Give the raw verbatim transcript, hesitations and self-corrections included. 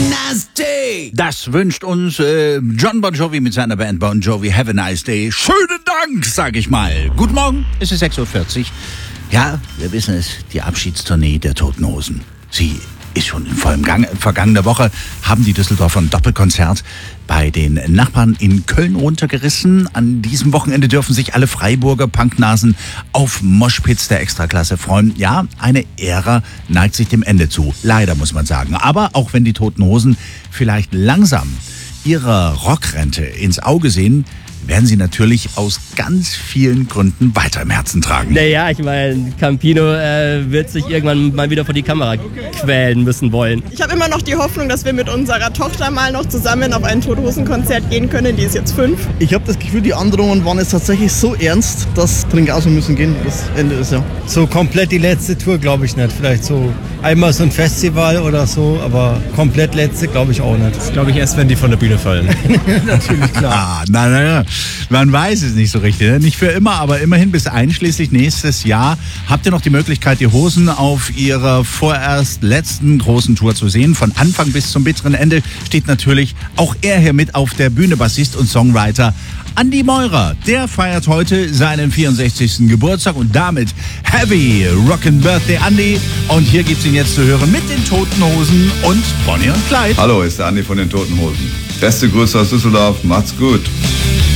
nice day. Das wünscht uns äh, John Bon Jovi mit seiner Band Bon Jovi. Have a nice day. Schönen Dank, sag ich mal. Guten Morgen, es ist sechs Uhr vierzig. Ja, wir wissen es, die Abschiedstournee der Toten Hosen. Sie ist schon in vollem Gang. Vergangene Woche haben die Düsseldorfer ein Doppelkonzert bei den Nachbarn in Köln runtergerissen. An diesem Wochenende dürfen sich alle Freiburger Punknasen auf Moshpits der Extraklasse freuen. Ja, eine Ära neigt sich dem Ende zu. Leider, muss man sagen. Aber auch wenn die Toten Hosen vielleicht langsam ihrer Rockrente ins Auge sehen, werden sie natürlich aus ganz vielen Gründen weiter im Herzen tragen. Naja, ich meine, Campino äh, wird sich irgendwann mal wieder vor die Kamera quälen müssen wollen. Ich habe immer noch die Hoffnung, dass wir mit unserer Tochter mal noch zusammen auf ein Toten-Hosen-Konzert gehen können. Die ist jetzt fünf. Ich habe das Gefühl, die Androhungen waren jetzt tatsächlich so ernst, dass Trinkhausen müssen gehen, das Ende ist ja. So komplett die letzte Tour glaube ich nicht. Vielleicht so einmal so ein Festival oder so, aber komplett letzte glaube ich auch nicht. Das glaube ich erst, wenn die von der Bühne fallen. Natürlich, klar. Ah, na, na, na. Man weiß es nicht so richtig. Ne? Nicht für immer, aber immerhin bis einschließlich nächstes Jahr habt ihr noch die Möglichkeit, die Hosen auf ihrer vorerst letzten großen Tour zu sehen. Von Anfang bis zum bitteren Ende steht natürlich auch er hier mit auf der Bühne, Bassist und Songwriter Andi Meurer. Der feiert heute seinen vierundsechzigsten Geburtstag und damit Heavy Rockin' Birthday Andi. Und hier gibt's ihn jetzt zu hören mit den Toten Hosen und Bonnie und Clyde. Hallo, ist der Andi von den Toten Hosen. Beste Grüße aus Düsseldorf, macht's gut.